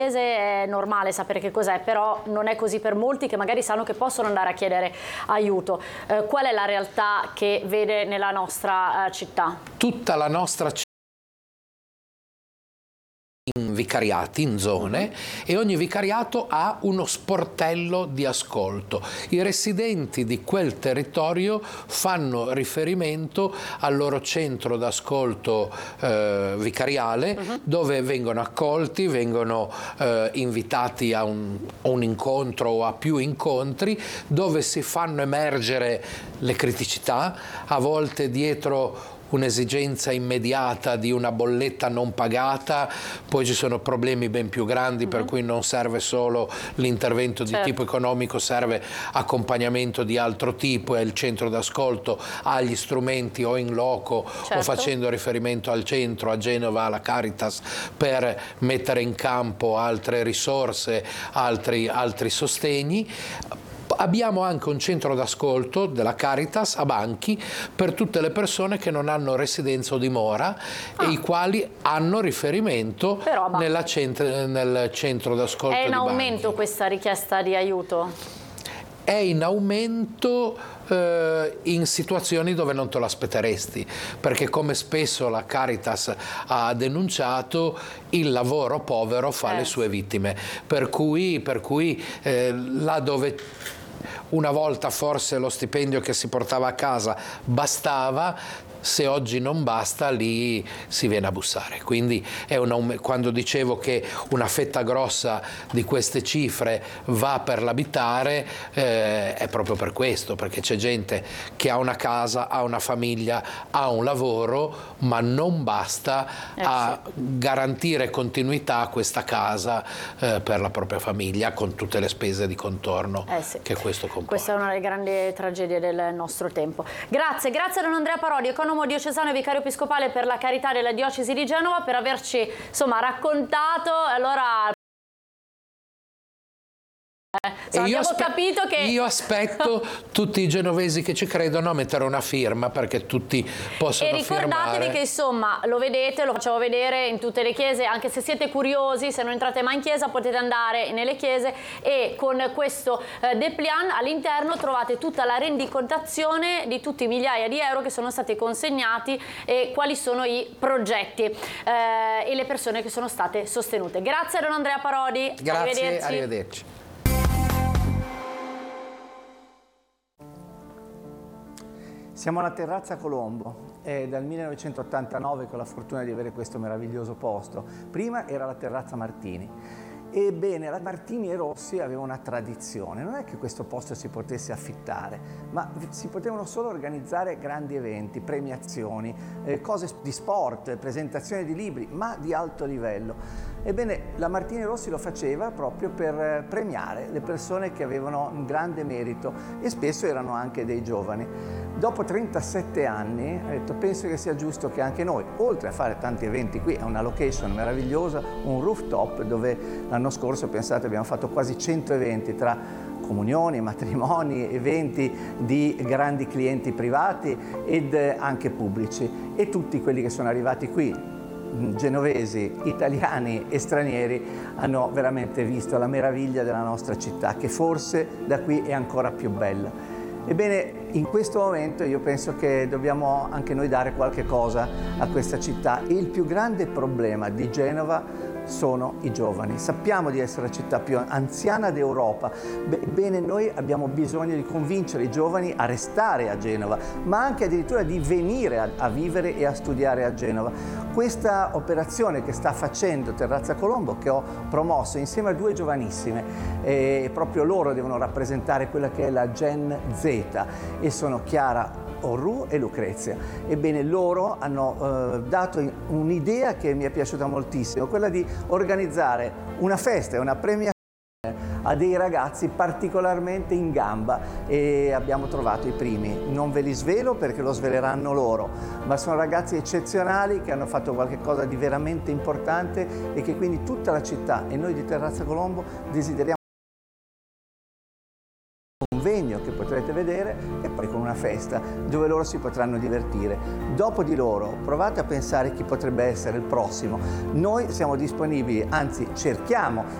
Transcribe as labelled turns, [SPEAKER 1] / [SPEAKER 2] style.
[SPEAKER 1] È normale sapere che cos'è, però non è così per molti che magari sanno che possono andare a chiedere aiuto. Qual è la realtà che vede nella nostra città?
[SPEAKER 2] Tutta la nostra città in vicariati, in zone, e ogni vicariato ha uno sportello di ascolto. I residenti di quel territorio fanno riferimento al loro centro d'ascolto vicariale, dove vengono accolti, vengono invitati a un incontro o a più incontri, dove si fanno emergere le criticità, a volte dietro un'esigenza immediata di una bolletta non pagata, poi ci sono problemi ben più grandi per cui non serve solo l'intervento di tipo economico, serve accompagnamento di altro tipo, e il centro d'ascolto ha gli strumenti o in loco o facendo riferimento al centro, a Genova, alla Caritas, per mettere in campo altre risorse, altri sostegni. Abbiamo anche un centro d'ascolto della Caritas a Banchi per tutte le persone che non hanno residenza o dimora e i quali hanno riferimento nel centro d'ascolto di Banchi.
[SPEAKER 1] È in aumento questa richiesta di aiuto?
[SPEAKER 2] È in aumento in situazioni dove non te lo aspetteresti, perché come spesso la Caritas ha denunciato, il lavoro povero fa le sue vittime, per cui là dove una volta forse lo stipendio che si portava a casa bastava, se oggi non basta, lì si viene a bussare. Quindi quando dicevo che una fetta grossa di queste cifre va per l'abitare, è proprio per questo, perché c'è gente che ha una casa, ha una famiglia, ha un lavoro, ma non basta a garantire continuità a questa casa per la propria famiglia, con tutte le spese di contorno che questo comporta.
[SPEAKER 1] Questa è una delle grandi tragedie del nostro tempo. Grazie a Don Andrea Parodi, economo diocesano e vicario episcopale per la carità della diocesi di Genova, per averci raccontato. Allora abbiamo capito che
[SPEAKER 2] io aspetto tutti i genovesi che ci credono a mettere una firma, perché tutti possono firmare.
[SPEAKER 1] E ricordatevi che insomma lo vedete, lo facciamo vedere in tutte le chiese, anche se siete curiosi, se non entrate mai in chiesa potete andare nelle chiese, e con questo dépliant all'interno trovate tutta la rendicontazione di tutti i migliaia di euro che sono stati consegnati e quali sono i progetti e le persone che sono state sostenute. Grazie a Don Andrea Parodi.
[SPEAKER 2] Grazie, arrivederci.
[SPEAKER 3] Siamo alla Terrazza Colombo, è dal 1989 che ho la fortuna di avere questo meraviglioso posto. Prima era la Terrazza Martini. Ebbene, la Martini e Rossi aveva una tradizione, non è che questo posto si potesse affittare, ma si potevano solo organizzare grandi eventi, premiazioni, cose di sport, presentazioni di libri, ma di alto livello. Ebbene, la Martini e Rossi lo faceva proprio per premiare le persone che avevano un grande merito, e spesso erano anche dei giovani. Dopo 37 anni ho detto, penso che sia giusto che anche noi, oltre a fare tanti eventi qui, è una location meravigliosa, un rooftop dove l'anno scorso, pensate, abbiamo fatto quasi 100 eventi tra comunioni, matrimoni, eventi di grandi clienti privati ed anche pubblici, e tutti quelli che sono arrivati qui, genovesi, italiani e stranieri, hanno veramente visto la meraviglia della nostra città, che forse da qui è ancora più bella. Ebbene, in questo momento io penso che dobbiamo anche noi dare qualche cosa a questa città. Il più grande problema di Genova sono i giovani. Sappiamo di essere la città più anziana d'Europa. Bene, noi abbiamo bisogno di convincere i giovani a restare a Genova, ma anche addirittura di venire a vivere e a studiare a Genova. Questa operazione che sta facendo Terrazza Colombo, che ho promosso insieme a due giovanissime, proprio loro devono rappresentare quella che è la Gen Z, e sono Chiara Orru e Lucrezia. Ebbene, loro hanno dato un'idea che mi è piaciuta moltissimo, quella di organizzare una festa e una premiazione a dei ragazzi particolarmente in gamba, e abbiamo trovato i primi. Non ve li svelo perché lo sveleranno loro, ma sono ragazzi eccezionali che hanno fatto qualcosa di veramente importante, e che quindi tutta la città e noi di Terrazza Colombo desideriamo convegno che potrete vedere, e poi con una una festa dove loro si potranno divertire. Dopo di loro provate a pensare chi potrebbe essere il prossimo. Noi siamo disponibili, anzi cerchiamo